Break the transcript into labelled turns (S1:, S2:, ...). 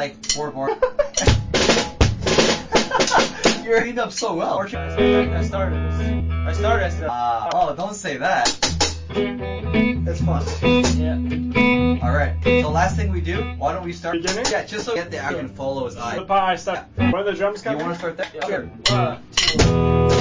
S1: like 4 bars. You're cleaned up so well.
S2: I started this.
S1: Oh, don't say that. It's fun.
S2: Yeah.
S1: Alright, so last thing we do, why don't we start?
S3: Beginning?
S1: Yeah, just so you get the actor can follow his eye.
S3: The pie stuff. Where the drums
S1: You
S3: come
S1: want to start there?
S2: Yeah.
S1: Sure.
S2: 1, 2.